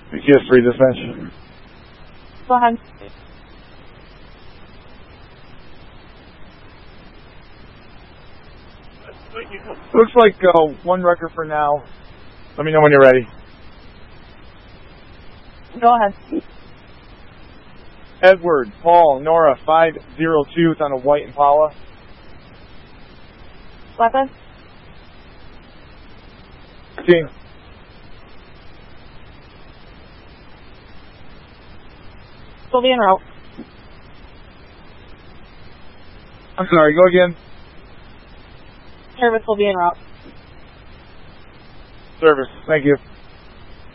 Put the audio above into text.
BTS-3 dispatch. Go ahead. Looks like one record for now. Let me know when you're ready. Go ahead. Edward, Paul, Nora, 502 on a white Impala. Weapon? 15. Still be en route. I'm sorry, go again. Service will be en route. Service, thank you.